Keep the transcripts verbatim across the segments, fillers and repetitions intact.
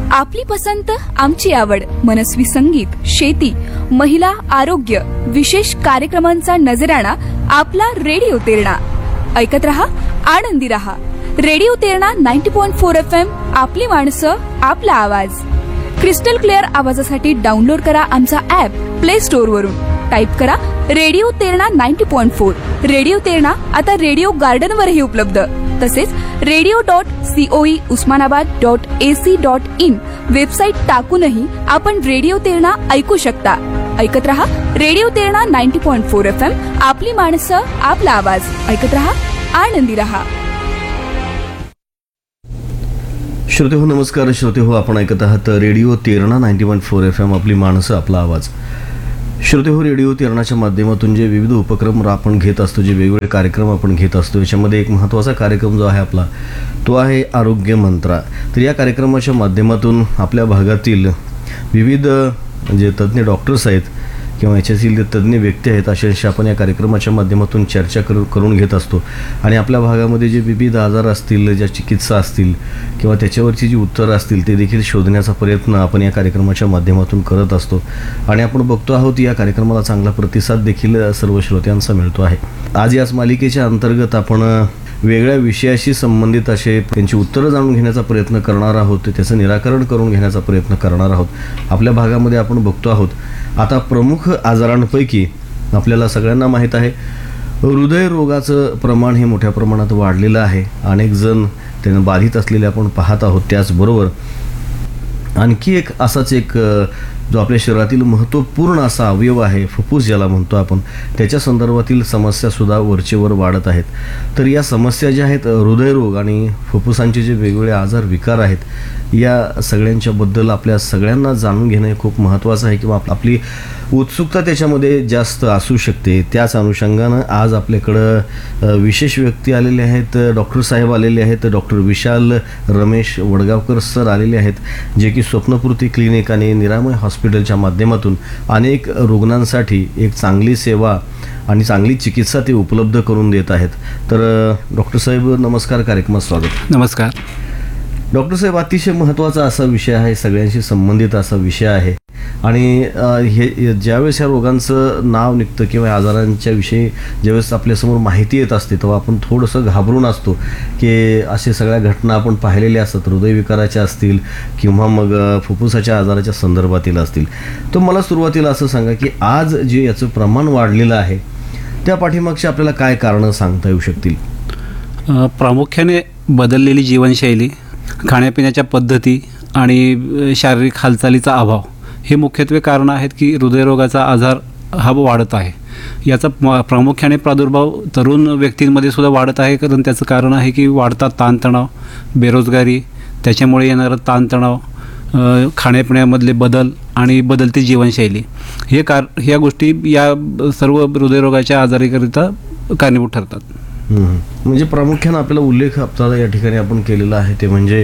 आपली पसंत आमची आवड, मनस्वी संगीत, शेती, महिला, आरोग्य, विशेष कार्यक्रमांचा नजराणा आपला रेडिओ तेरणा. ऐकत रहा, आनंदी रहा. Radio Terna ninety point four F M. आपली माणसं, आपला आवाज. क्रिस्टल क्लिअर आवाजासाठी डाउनलोड करा आमचा ऍप प्ले स्टोअर वरून. टाईप करा radio Terna ninety point four. Radio Terna आता रेडिओ गार्डन वरही उपलब्ध. तसेच radio dot COE Osmanabad dot AC dot in website टाकूनही आपण रेडिओ तेरणा ऐकू शकता. ऐकत रहा radio Terna ninety point four F M. आपली माणसं, आपला आवाज. ऐकत रहा, आनंदी रहा. श्रोते हो, नमस्कार श्रोते हो, आपण ऐकत आहात radio Terna ninety point four F M. आपली माणसं, आपला आवाज. श्रोते हो, रेडिओ तेरणाच्या माध्यमातून जे विविध उपक्रम आपण घेत असतो, जे वेगवेगळे कार्यक्रम आपण घेत असतो, याच्यामध्ये एक महत्त्वाचा कार्यक्रम जो आहे आपला, तो आहे आरोग्य मंत्रा. तर या कार्यक्रमाच्या माध्यमातून आपल्या भागातील विविध जे तज्ज्ञ डॉक्टर्स आहेत किंवा याच्यातील तज्ज्ञ व्यक्ती आहेत, अशाशी आपण या कार्यक्रमाच्या माध्यमातून चर्चा करू करून घेत असतो. आणि आपल्या भागामध्ये जे विविध आजार असतील, ज्या चिकित्सा असतील किंवा त्याच्यावरची जी उत्तरं असतील, ते देखील शोधण्याचा प्रयत्न आपण या कार्यक्रमाच्या माध्यमातून करत असतो. आणि आपण बघतो आहोत या कार्यक्रमाला चांगला प्रतिसाद देखील सर्व श्रोत्यांचा मिळतो आहे. आज याच मालिकेच्या अंतर्गत आपण वेगळ्या विषयाशी संबंधित असे त्यांची उत्तरं जाणून घेण्याचा प्रयत्न करणार आहोत, त्याचं निराकरण करून घेण्याचा प्रयत्न करणार आहोत. आपल्या भागामध्ये आपण बघतो आहोत आता प्रमुख आजारांपैकी आपल्याला सगळ्यांना माहीत आहे, हृदयरोगाचं प्रमाण हे मोठ्या प्रमाणात वाढलेलं आहे. अनेक जण त्यानं बाधित असलेले आपण पाहत आहोत. त्याचबरोबर आणखी एक असाच एक जो आपल्या शरीरातील महत्त्वपूर्ण असा अवयव आहे, फुफ्फुस ज्याला म्हणतो आपण, त्याच्या संदर्भातील समस्यासुद्धा वरचेवर वाढत आहेत. तर या समस्या ज्या आहेत, हृदयरोग आणि फुफ्फुसांचे जे वेगवेगळे आजार विकार आहेत, या सगळ्यांच्याबद्दल आपल्या सगळ्यांना जाणून घेणं हे खूप महत्त्वाचं आहे किंवा आपली उत्सुकता त्याच्यामध्ये जास्त असू शकते. त्याच अनुषंगानं आज आपल्याकडं विशेष व्यक्ती आलेले आहेत, डॉक्टर साहेब आलेले आहेत. डॉक्टर विशाल रमेश वडगावकर सर आलेले आहेत, जे की स्वप्नपूर्ती क्लिनिक आणि निरामय हॉस्पिटलच्या माध्यमातून अनेक रुग्णांसाठी एक चांगली सेवा आणि चांगली चिकित्सा ते उपलब्ध करून देत आहेत. तर डॉक्टर साहेब नमस्कार, कार्यक्रमात स्वागत. नमस्कार डॉक्टर साहेब. अतिशय महत्त्वाचा असा विषय आहे, सगळ्यांशी संबंधित असा विषय आहे. आणि हे ज्यावेळेस ह्या रोगांचं नाव निघतं किंवा आजारांच्या विषयी ज्यावेळेस आपल्यासमोर माहिती येत असते, तेव्हा आपण थोडंसं घाबरून असतो की असे सगळ्या घटना आपण पाहिलेल्या असतात, हृदयविकाराच्या असतील किंवा मग फुफ्फुसाच्या आजाराच्या संदर्भातील असतील. तर मला सुरुवातीला असं सांगा की आज जे याचं प्रमाण वाढलेलं आहे, त्या पाठीमागची आपल्याला काय कारणं सांगता येऊ शकतील? प्रामुख्याने बदललेली जीवनशैली, खाण्यापिण्याच्या पद्धती आणि शारीरिक हालचालीचा अभाव हे मुख्यत्वे कारण आहेत की हृदयरोगाचा आजार हा वाढत आहे. याचा प्रामुख्याने प्रादुर्भाव तरुण व्यक्तींमध्ये सुद्धा वाढत आहे. कारण त्याचं कारण आहे की वाढता ताणतणाव, बेरोजगारी, त्याच्यामुळे येणारा ताणतणाव, खाण्यापिण्यामधले बदल आणि बदलती जीवनशैली, हे कार ह्या गोष्टी या सर्व हृदयरोगाच्या आजारीकरिता कारणीभूत ठरतात. म्हणजे प्रामुख्यानं आपल्याला उल्लेख आपल्याला या ठिकाणी आपण केलेला आहे ते म्हणजे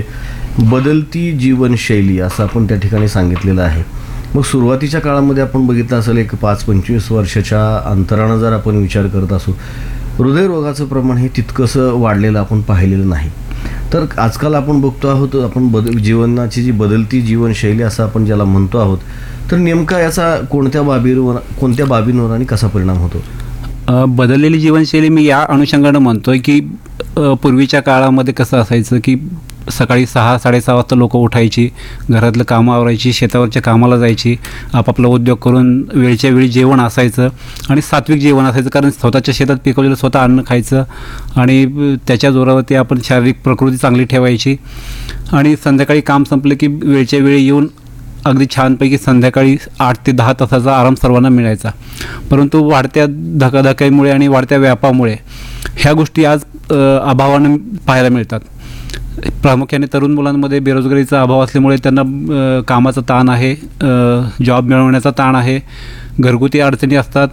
बदलती जीवनशैली, असं आपण त्या ठिकाणी सांगितलेलं आहे. मग सुरुवातीच्या काळामध्ये आपण बघितलं असेल, एक पाच पंचवीस वर्षाच्या अंतरानं जर आपण विचार करत असू, हृदयरोगाचं प्रमाण हे तितकंसं वाढलेलं आपण पाहिलेलं नाही. तर आजकाल आपण बघतो आहोत, आपण बदल जीवनाची जी बदलती जीवनशैली असं आपण ज्याला म्हणतो आहोत, तर नेमका याचा कोणत्या बाबींवर कोणत्या बाबींवर आणि कसा परिणाम होतो? बदललेली जीवनशैली मी या अनुषंगानं म्हणतो आहे की पूर्वीच्या काळामध्ये कसं असायचं की सकाळी सहा साडेसहा वाजता लोक उठायची, घरातलं कामं आवरायची, शेतावरच्या कामाला जायची, आपापला उद्योग करून वेळच्या वेळी जेवण असायचं आणि सात्विक जेवण असायचं. कारण स्वतःच्या शेतात पिकवलेलं स्वतः अन्न खायचं आणि त्याच्या जोरावरती आपण शारीरिक प्रकृती चांगली ठेवायची. आणि संध्याकाळी काम संपलं की वेळच्या वेळी येऊन अगदी छानपैकी संध्याकाळी आठ ते दहा तासाचा आराम सर्वांना मिळायचा. परंतु वाढत्या धकाधकीमुळे आणि वाढत्या व्यापामुळे ह्या गोष्टी आज अभावानं पाहायला मिळतात. प्रामुख्याने तरुण मुलांमध्ये बेरोजगारीचा अभाव असल्यामुळे त्यांना कामाचा ताण आहे, जॉब मिळवण्याचा ताण आहे, घरगुती अडचणी असतात,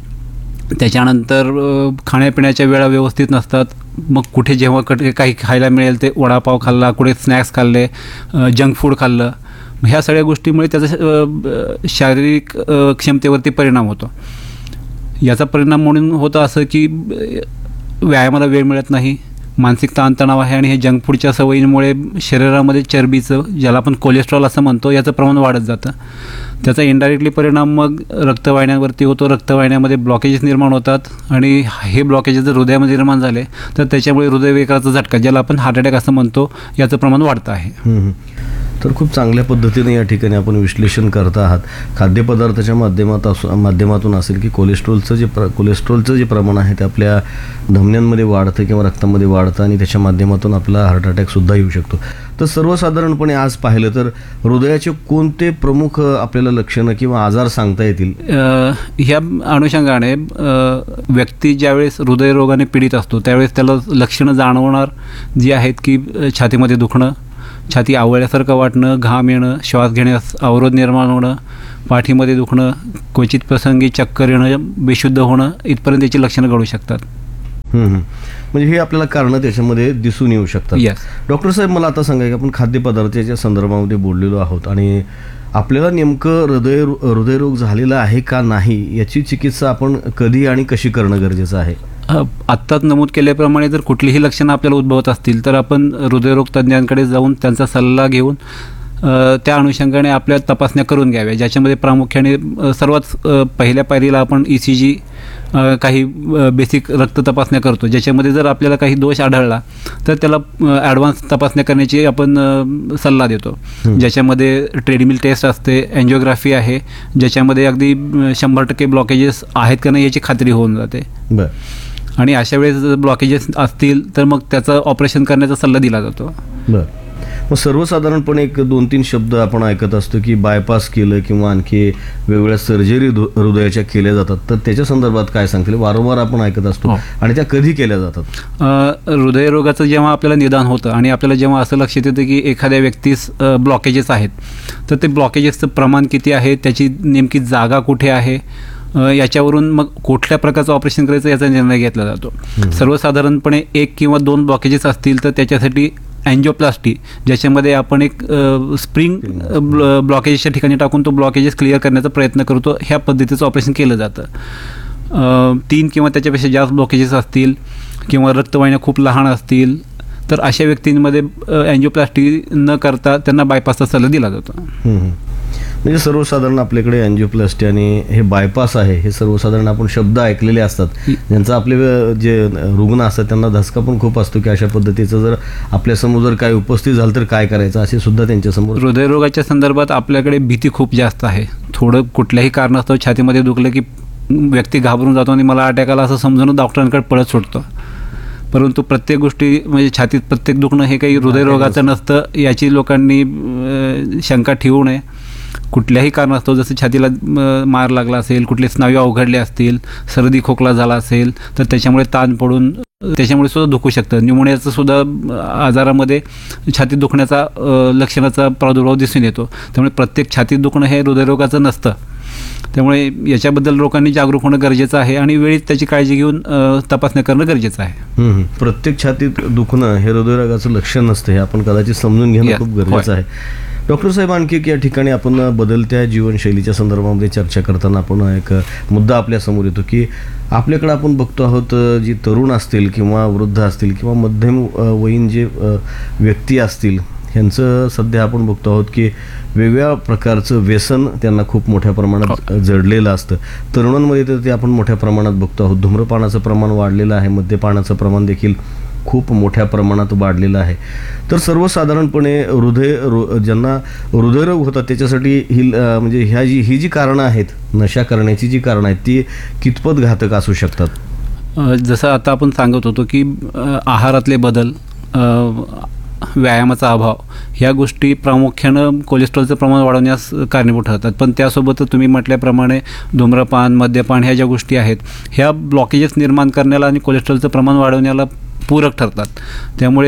त्याच्यानंतर खाण्यापिण्याच्या वेळा व्यवस्थित नसतात. मग कुठे जेव्हा कुठे काही खायला मिळेल ते वडापाव खाल्ला, कुठे स्नॅक्स खाल्ले, जंक फूड खाल्लं, ह्या सगळ्या गोष्टीमुळे त्याचा शारीरिक क्षमतेवरती परिणाम होतो. याचा परिणाम म्हणून होतं असं की व्यायामाला वेळ मिळत नाही, मानसिक ताणतणाव आहे आणि हे जंक फूडच्या सवयींमुळे शरीरामध्ये चरबीचं, ज्याला आपण कोलेस्ट्रॉल असं म्हणतो, याचं प्रमाण वाढत जातं. त्याचा इनडायरेक्टली परिणाम मग रक्तवाहिन्यांवरती होतो. रक्तवाहिन्यांमध्ये ब्लॉकेजेस निर्माण होतात आणि हे ब्लॉकेजेस जर हृदयामध्ये निर्माण झाले तर त्याच्यामुळे हृदयविकाराचा झटका, ज्याला आपण हार्ट अटॅक असं म्हणतो, याचं प्रमाण वाढतं आहे. हम्म. तर खूप चांगल्या पद्धतीने या ठिकाणी आपण विश्लेषण करत आहात. खाद्यपदार्थाच्या माध्यमात असो माध्यमातून असेल की कोलेस्ट्रॉलचं जे प्र कोलेस्ट्रॉलचं जे प्रमाण आहे ते आपल्या धमन्यांमध्ये वाढतं किंवा रक्तामध्ये वाढतं आणि त्याच्या माध्यमातून आपला हार्ट अटॅकसुद्धा येऊ शकतो. तर सर्वसाधारणपणे आज पाहिलं तर हृदयाचे कोणते प्रमुख आपल्याला लक्षणं किंवा आजार सांगता येतील? ह्या अनुषंगाने व्यक्ती ज्यावेळेस हृदयरोगाने पीडित असतो त्यावेळेस त्याला लक्षणं जाणवणार जी आहेत की छातीमध्ये दुखणं, छाती आवळल्यासारखं वाटणं, घाम येणं, श्वास घेण्यास अवरोध निर्माण होणं, पाठीमध्ये दुखणं, क्वचित प्रसंगी चक्कर येणं, बेशुद्ध होणं, इथपर्यंत याची लक्षणं घडू शकतात. म्हणजे हे आपल्याला कारणं त्याच्यामध्ये दिसून येऊ शकतात. Yes. डॉक्टर साहेब, मला आता सांगा की आपण खाद्यपदार्थाच्या संदर्भामध्ये बोललेलो आहोत आणि आपल्याला नेमकं हृदय हृदयरोग झालेला आहे का नाही याची चिकित्सा आपण कधी आणि कशी करणं गरजेचं आहे? आत्ताच नमूद केल्याप्रमाणे जर कुठलीही लक्षणं आपल्याला उद्भवत असतील तर आपण हृदयरोग तज्ज्ञांकडे जाऊन त्यांचा सल्ला घेऊन त्या अनुषंगाने आपल्या तपासण्या करून घ्याव्या, ज्याच्यामध्ये प्रामुख्याने सर्वात पहिल्या पायरीला आपण ई सी जी, काही बेसिक रक्त तपासण्या करतो, ज्याच्यामध्ये जर आपल्याला काही दोष आढळला तर त्याला ॲडव्हान्स तपासण्या करण्याची आपण सल्ला देतो, ज्याच्यामध्ये ट्रेडमिल टेस्ट असते, एन्जिओग्राफी आहे, ज्याच्यामध्ये अगदी शंभर टक्के ब्लॉकेजेस आहेत का नाही याची खात्री होऊन जाते. बरं. आणि अशा वेळेस ब्लॉकेजेस असतील तर मग त्याचं ऑपरेशन करण्याचा सल्ला दिला जातो. बरं. मग सर्वसाधारणपणे एक दोन तीन शब्द आपण ऐकत असतो की बायपास केलं किंवा आणखी वेगवेगळ्या सर्जरी हृदयाच्या केल्या जातात, तर त्याच्या संदर्भात काय सांगतील? वारंवार आपण ऐकत असतो आणि त्या कधी केल्या जातात? हृदयरोगाचं जेव्हा आपल्याला निदान होतं आणि आपल्याला जेव्हा असं लक्षात येतं की एखाद्या व्यक्तीस ब्लॉकेजेस आहेत तर ते ब्लॉकेजेसचं प्रमाण किती आहे, त्याची नेमकी जागा कुठे आहे, याच्यावरून मग कुठल्या प्रकारचं ऑपरेशन करायचं याचा निर्णय घेतला जातो. सर्वसाधारणपणे एक किंवा दोन ब्लॉकेजेस असतील तर त्याच्यासाठी अँजिओप्लास्टी, ज्याच्यामध्ये आपण एक स्प्रिंग ब्लॉकेजेसच्या ठिकाणी टाकून तो ब्लॉकेजेस क्लिअर करण्याचा प्रयत्न करतो, ह्या पद्धतीचं ऑपरेशन केलं जातं. तीन किंवा त्याच्यापेक्षा जास्त ब्लॉकेजेस असतील किंवा रक्तवाहिन्या खूप लहान असतील तर अशा व्यक्तींमध्ये अँजिओप्लास्टी न करता त्यांना बायपासचा सल्ला दिला जातो. म्हणजे सर्वसाधारण आपल्याकडे अँजिओप्लास्टी आणि हे बायपास आहे हे सर्वसाधारण आपण शब्द ऐकलेले असतात, ज्यांचा आपले जे रुग्ण असतात त्यांना धसका पण खूप असतो की अशा पद्धतीचं जर आपल्यासमोर जर काय उपस्थित झालं तर काय करायचं असे सुद्धा त्यांच्यासमोर. हृदयरोगाच्या संदर्भात आपल्याकडे भीती खूप जास्त आहे. थोडं कुठल्याही कारणास्तव छातीमध्ये दुखलं की व्यक्ती घाबरून जातो आणि मला अटॅक आला असं समजून डॉक्टरांकडे पळत सुटतो. परंतु प्रत्येक गोष्टी म्हणजे छातीत प्रत्येक दुखणं हे काही हृदयरोगाचं नसतं, याची लोकांनी शंका ठेवू नये. कुठल्याही कारणास्तव जसं छातीला मार लागला असेल, कुठले स्नायू अवघडले असतील, सर्दी खोकला झाला असेल तर त्याच्यामुळे ताण पडून त्याच्यामुळे सुद्धा दुखू शकतं. न्यूमोनियाचं सुद्धा आजारामध्ये छातीत दुखण्याचा लक्षणाचा प्रादुर्भाव दिसून येतो. त्यामुळे प्रत्येक छातीत दुखणं हे हृदयरोगाचं नसतं. त्यामुळे याच्याबद्दल लोकांनी जागरूक होणं गरजेचं आहे आणि वेळीच त्याची काळजी घेऊन तपासण्या करणं गरजेचं आहे. प्रत्येक छातीत दुखणं हे हृदयरोगाचं लक्षण नसतं, हे आपण कदाचित समजून घेणं खूप गरजेचं आहे. डॉक्टर साहेब, आणखी या ठिकाणी आपण बदलत्या जीवनशैलीच्या संदर्भामध्ये चर्चा करताना आपण एक मुद्दा आपल्यासमोर येतो की आपल्याकडे आपण बघतो आहोत जी तरुण असतील किंवा वृद्ध असतील किंवा मध्यम वयीन जे व्यक्ती असतील ह्यांचं सध्या आपण बघतो आहोत की वेगवेगळ्या प्रकारचं व्यसन त्यांना खूप मोठ्या प्रमाणात जडलेलं असतं. तरुणांमध्ये तर ते आपण मोठ्या प्रमाणात बघतो आहोत. धूम्रपानाचं प्रमाण वाढलेलं आहे, मद्यपानाचं प्रमाण देखील खूप मोठ्या प्रमाणात वाढलेलं आहे. तर सर्वसाधारणपणे हृदय रो ज्यांना हृदयरोग होतात त्याच्यासाठी ही म्हणजे ह्या जी ही जी कारणं आहेत, नशा करण्याची जी कारणं आहेत ती कितपत घातक असू शकतात? जसं आता आपण सांगत होतो की आहारातले बदल, व्यायामाचा अभाव ह्या गोष्टी प्रामुख्यानं कोलेस्ट्रॉलचं प्रमाण वाढवण्यास कारणीभूत ठरतात. पण त्यासोबतच तुम्ही म्हटल्याप्रमाणे धूम्रपान, मद्यपान ह्या ज्या गोष्टी आहेत ह्या ब्लॉकेजेस निर्माण करण्याला आणि कोलेस्ट्रॉलचं प्रमाण वाढवण्याला पूरक ठरतात. त्यामुळे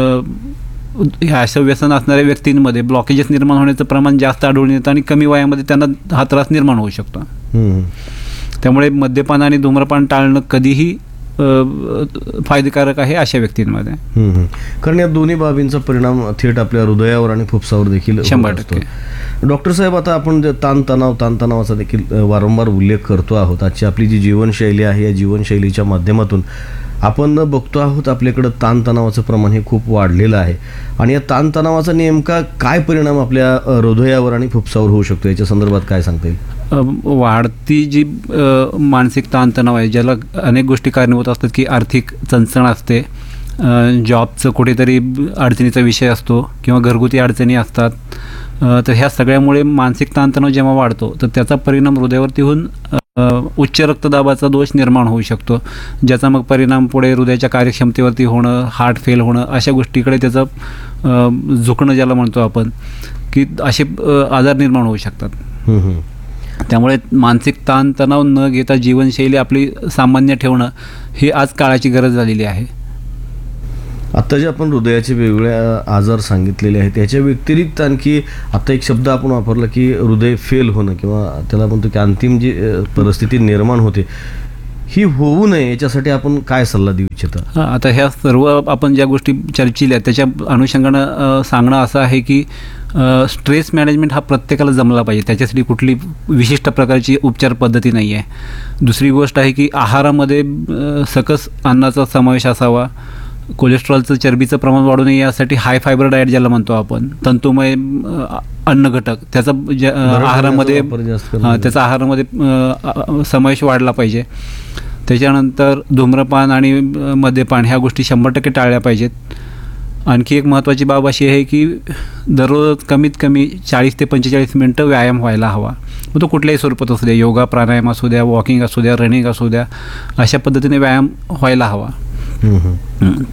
ह्या अशा व्यसन असणाऱ्या व्यक्तींमध्ये ब्लॉकेजेस निर्माण होण्याचं प्रमाण जास्त आढळून येतं आणि कमी वयामध्ये त्यांना हा त्रास निर्माण होऊ शकतो. त्यामुळे मद्यपान आणि धूम्रपान टाळणं कधीही अ, फायदेकारक आहे अशा व्यक्तींमध्ये. हम्म, हम्म. कारण या दोन्ही बाबींचा परिणाम थेट आपल्या हृदयावर आणि फुफ्सावर देखील होत शंभर असतो. टक्के. डॉक्टर साहेब, आता आपण जे ताणतणाव ताणतणावाचा देखील अ, वारंवार उल्लेख करतो आहोत. आजची आपली जी जीवनशैली आहे या जीवनशैलीच्या माध्यमातून आपण बघतो आहोत आपल्याकडं ताणतणावाचं प्रमाण हे खूप वाढलेलं आहे आणि या ताणतणावाचा नेमका काय परिणाम आपल्या अ, हृदयावर आणि फुफ्सावर होऊ शकतो याच्या संदर्भात काय सांगता येईल? अ, वाढती जी अ, मानसिक ताणतणाव आहे, ज्याला अनेक गोष्टी कारणीभूत असतात, की आर्थिक चणचण असते, अ, जॉबचं कुठेतरी अडचणीचा विषय असतो किंवा घरगुती अडचणी असतात. अ, तर ह्या सगळ्यामुळे मानसिक ताणतणाव जेव्हा वाढतो तर त्याचा परिणाम हृदयावरती होऊन अ, उच्च रक्तदाबाचा दोष निर्माण होऊ शकतो, ज्याचा मग परिणाम पुढे हृदयाच्या कार्यक्षमतेवरती होणं, हार्ट फेल होणं, अशा गोष्टीकडे त्याचं अ, झुकणं ज्याला म्हणतो आपण, की असे अ, आजार निर्माण होऊ शकतात. हम्म, हम्म. त्यामुळे मानसिक ताणतणाव न घेता जीवनशैली आपली सामान्य ठेवणं ही आज काळाची गरज झालेली आहे. आता जे आपण हृदयाचे वेगवेगळे आजार सांगितलेले आहेत त्याच्या व्यतिरिक्त आणखी आता एक शब्द आपण वापरला की हृदय फेल होणं किंवा त्याला म्हणतो की अंतिम जी अ, परिस्थिती निर्माण होते ही होऊ नये याच्यासाठी आपण काय सल्ला देऊ इच्छिता? हां, आता ह्या सर्व आपण ज्या गोष्टी चर्चिल्या त्याच्या अनुषंगानं अ, सांगणं असं आहे की स्ट्रेस मॅनेजमेंट हा प्रत्येकाला जमला पाहिजे. त्याच्यासाठी कुठली विशिष्ट प्रकारची उपचार पद्धती नाही आहे. दुसरी गोष्ट आहे की आहारामध्ये अ, सकस अन्नाचा समावेश असावा. कोलेस्ट्रॉलचं, चरबीचं प्रमाण वाढू नये यासाठी हाय फायबर डाएट ज्याला म्हणतो आपण, तंतुमय अ, अन्न घटक त्याचा ज्या- अ, भरड आहारामध्ये खाण्याचा वापर जास्त करणं हां, त्याचा आहारामध्ये अ, अ, समावेश वाढला पाहिजे. त्याच्यानंतर धूम्रपान आणि अ, मद्यपान ह्या गोष्टी शंभर टक्के टाळल्या पाहिजेत. आणखी एक महत्त्वाची बाब अशी आहे की दररोज कमीत कमी चाळीस ते पंचेचाळीस मिनटं व्यायाम व्हायला हवा. मग तो कुठल्याही स्वरूपात असू द्या, योगा, प्राणायाम असू द्या, वॉकिंग असू द्या, रनिंग असू द्या, अशा पद्धतीने व्यायाम व्हायला हवा. हम्म, हम्म.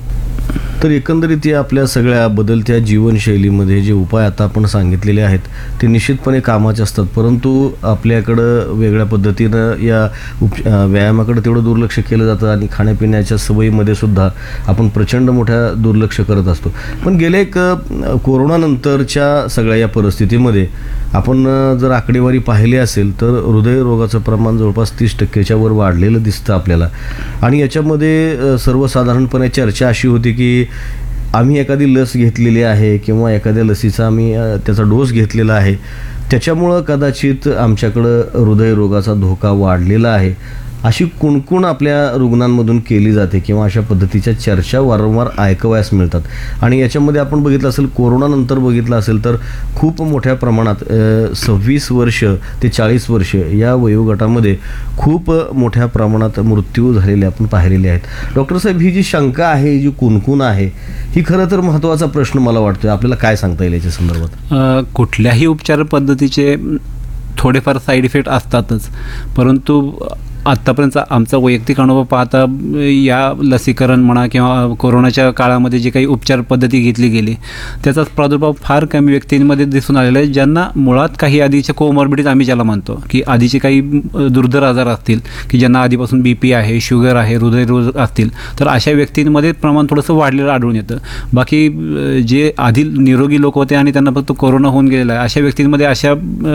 तर एकंदरीत या आपल्या सगळ्या बदलत्या जीवनशैलीमध्ये जे उपाय आता आपण सांगितलेले आहेत ते निश्चितपणे कामाचे असतात, परंतु आपल्याकडं वेगळ्या पद्धतीनं या उप व्यायामाकडे तेवढं दुर्लक्ष केलं जातं आणि खाण्यापिण्याच्या सवयीमध्ये सुद्धा आपण प्रचंड मोठ्या दुर्लक्ष करत असतो. पण गेल्या एक अ, कोरोनानंतरच्या सगळ्या या परिस्थितीमध्ये आपण अ, जर आकडेवारी पाहिली असेल तर हृदयरोगाचं प्रमाण जवळपास तीस टक्क्याच्या वर वाढलेलं दिसतं आपल्याला. आणि याच्यामध्ये अ, सर्वसाधारणपणे चर्चा अशी होती की आम्ही एखादी लस घेतलेली आहे किंवा एखाद्या लसीचा आम्ही अ, त्याचा डोस घेतलेला आहे, त्याच्यामुळं कदाचित आमच्याकडं हृदयरोगाचा धोका वाढलेला आहे, अशी कुणकुण आपल्या रुग्णांमधून केली जाते किंवा अशा पद्धतीच्या चर्चा वारंवार ऐकवयास मिळतात. आणि याच्यामध्ये आपण बघितलं असेल, कोरोनानंतर बघितलं असेल तर खूप मोठ्या प्रमाणात सव्वीस वर्ष ते चाळीस वर्ष या वयोगटामध्ये खूप मोठ्या प्रमाणात मृत्यू झालेले आपण पाहिलेले आहेत. डॉक्टर साहेब, ही जी शंका आहे, ही जी कुणकुण आहे, ही खरं तर महत्त्वाचा प्रश्न मला वाटतोय. आपल्याला काय सांगता येईल याच्या संदर्भात? अ, कुठल्याही उपचार पद्धतीचे थोडेफार साईड इफेक्ट असतातच, परंतु आत्तापर्यंत आमचा वैयक्तिक अनुभव पाहता या लसीकरण म्हणा किंवा कोरोनाच्या काळामध्ये जे काही उपचार पद्धती घेतली गेली त्याचा प्रादुर्भाव फार कमी व्यक्तींमध्ये दिसून आलेला आहे, ज्यांना मुळात काही आधीचे कोमॉर्बिडिटीज आम्ही ज्याला म्हणतो की आधीचे काही दुर्धर आजार असतील, की ज्यांना आधीपासून बी पी आहे, शुगर आहे, हृदयरोग असतील, तर अशा व्यक्तींमध्ये प्रमाण थोडंसं वाढलेलं आढळून येतं. बाकी अ, जे आधी निरोगी लोक होते आणि त्यांना फक्त कोरोना होऊन गेलेला आहे अशा व्यक्तींमध्ये अशा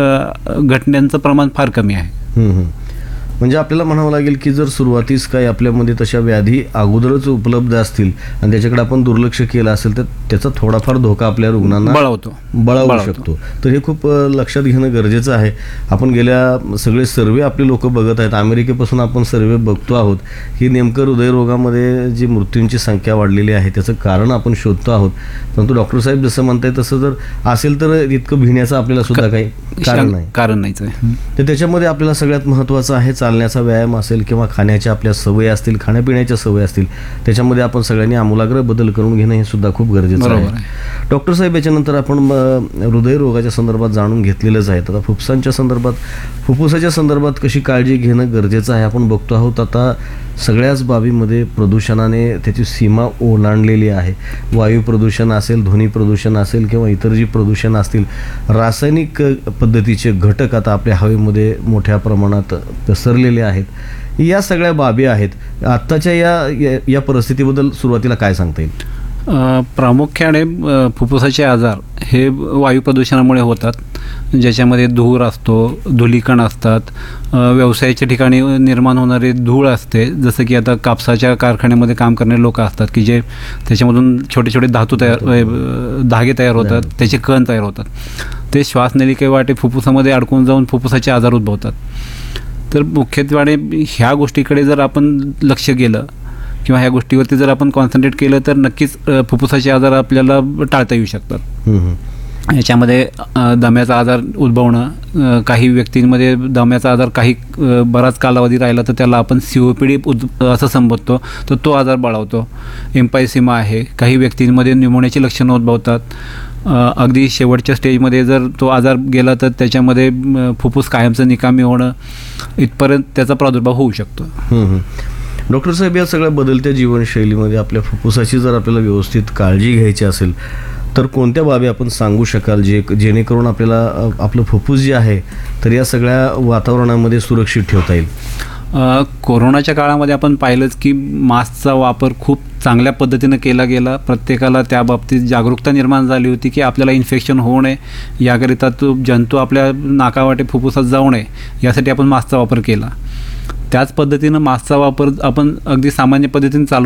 अ, घटनांचं प्रमाण फार कमी आहे. हम्म, हम्म. म्हणजे आपल्याला म्हणावं लागेल की जर सुरुवातीस काही आपल्यामध्ये तशा व्याधी अगोदरच उपलब्ध असतील आणि त्याच्याकडे आपण दुर्लक्ष केलं असेल तर त्याचा थोडाफार धोका आपल्या रुग्णांना बळावतो बळावू बळावतो. शकतो. तर हे खूप अ, लक्षात घेणं गरजेचं आहे. आपण गेल्या सगळे सर्वे आपले लोक बघत आहेत, अमेरिकेपासून आपण सर्वे बघतो आहोत की नेमकं हृदयरोगामध्ये जी मृत्यूंची संख्या वाढलेली आहे त्याचं कारण आपण शोधतो आहोत. परंतु डॉक्टर साहेब जसं म्हणताय तसं जर असेल तर इतकं भिण्याचं आपल्याला सुद्धा काही कारण नाही कारण नाहीच आहे. तर त्याच्यामध्ये आपल्याला सगळ्यात महत्त्वाचं आहे चालण्याचा व्यायाम असेल किंवा खाण्याच्या आपल्या सवयी असतील, खाण्यापिण्याच्या सवयी असतील, त्याच्यामध्ये आपण सगळ्यांनी आमूलाग्र बदल करून घेणं हे सुद्धा खूप गरजेचं बरोबर आहे. डॉक्टर साहेब, याच्यानंतर आपण म, हृदयरोगाच्या संदर्भात जाणून घेतलेलंच आहे. आता फुफ्फुसांच्या संदर्भात फुफ्फुसाच्या संदर्भात कशी काळजी घेणं गरजेचं आहे आपण बघतो आहोत. आता सगळ्याच बाबीमध्ये प्रदूषणाने त्याची सीमा ओलांडलेली आहे. वायू प्रदूषण असेल, ध्वनी प्रदूषण असेल किंवा इतर जी प्रदूषण असतील, रासायनिक पद्धतीचे घटक आता आपल्या हवेमध्ये मोठ्या प्रमाणात पसरलेले आहेत. या सगळ्या बाबी आहेत. आत्ताच्या या या परिस्थितीबद्दल सुरुवातीला काय सांगता येईल? अ, प्रामुख्याने अ, फुफ्फुसाचे आजार हे वायू प्रदूषणामुळे होतात, ज्याच्यामध्ये धूर असतो, धुलीकण असतात, अ, व्यवसायाच्या ठिकाणी निर्माण होणारे धूळ असते. जसं की आता कापसाच्या कारखान्यामध्ये काम करणारे लोक असतात की जे त्याच्यामधून छोटे छोटे धातू तयार अ, धागे तयार होतात, त्याचे कण तयार होतात. ते श्वासनलिकेवाटे फुफ्फुसामध्ये अडकून जाऊन फुफ्फुसाचे आजार उद्भवतात. तर मुख्यत्वे ह्या गोष्टीकडे जर आपण लक्ष केलं किंवा ह्या गोष्टीवरती जर आपण कॉन्सन्ट्रेट केलं तर नक्कीच अ, फुफ्फुसाचे आजार आपल्याला टाळता येऊ शकतात. हम्म, हम्म. याच्यामध्ये अ, दम्याचा आजार उद्भवणं, अ, काही व्यक्तींमध्ये दम्याचा आजार काही अ, बराच कालावधी राहिला तर त्याला आपण सी ओ पी डी उद असं संबोधतो, तर तो आजार बळावतो. एम्पायसिमा आहे, काही व्यक्तींमध्ये न्यूमोनियाची लक्षणं उद्भवतात. अ, अगदी शेवटच्या स्टेजमध्ये जर तो आजार गेला तर त्याच्यामध्ये अ, फुफ्फुस कायमचं निकामी होणं इथपर्यंत त्याचा प्रादुर्भाव होऊ शकतो. हम्म, हम्म. डॉक्टर साहेब, या सगळ्या बदलत्या जीवनशैलीमध्ये आपल्या फुफ्फुसाची जर आपल्याला व्यवस्थित काळजी घ्यायची असेल तर कोणत्या बाबी आपण सांगू शकाल जे जेणेकरून आपल्याला अ, आपलं फुफ्फुस जे आहे तर या सगळ्या वातावरणामध्ये सुरक्षित ठेवता येईल? अ, कोरोनाच्या काळामध्ये आपण पाहिलंच की मास्कचा वापर खूप चांगल्या पद्धतीनं केला गेला. प्रत्येकाला त्या बाबतीत जागरूकता निर्माण झाली होती की आपल्याला इन्फेक्शन होऊ नये, याकरिता तो जंतू आपल्या नाकावाटे फुफ्फुसात जाऊ नये यासाठी आपण मास्कचा वापर केला. त्याच पद्धतीनं मास्कचा वापर आपण अगदी सामान्य पद्धतीने चालू